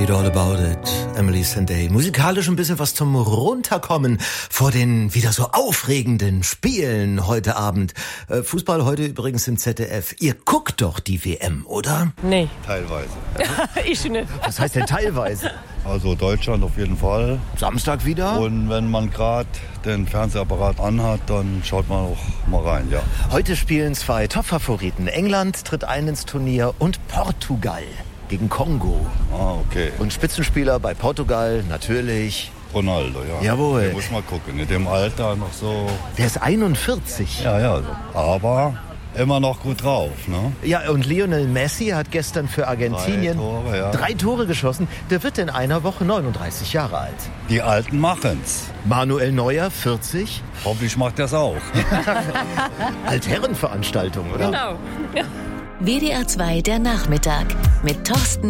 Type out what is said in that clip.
Read All About It, Emily Sandé. Musikalisch ein bisschen was zum Runterkommen vor den wieder so aufregenden Spielen heute Abend. Fußball heute übrigens im ZDF. Ihr guckt doch die WM, oder? Nee. Teilweise. Ich nicht. Was heißt denn teilweise? Also Deutschland auf jeden Fall. Samstag wieder? Und wenn man gerade den Fernsehapparat anhat, dann schaut man auch mal rein, ja. Heute spielen zwei Top-Favoriten. England tritt ein ins Turnier und Portugal gegen Kongo. Ah, okay. Und Spitzenspieler bei Portugal natürlich Ronaldo, ja. Jawohl. Der muss mal gucken, in dem Alter noch so. Der ist 41. Ja, aber immer noch gut drauf, ne? Ja, und Lionel Messi hat gestern für Argentinien 3 Tore geschossen. Der wird in einer Woche 39 Jahre alt. Die Alten machen's. Manuel Neuer, 40. Hoffentlich macht er's auch. Altherrenveranstaltung, oder? Genau. Ja. WDR 2 der Nachmittag mit Thorsten